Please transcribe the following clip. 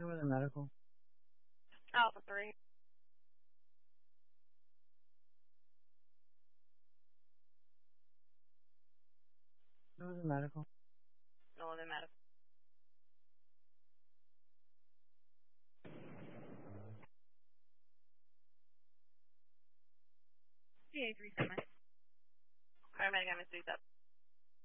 Northern Medical. Alpha 3. Northern Medical. Northern Medical. CA3 Summit. Paramedic MS 37.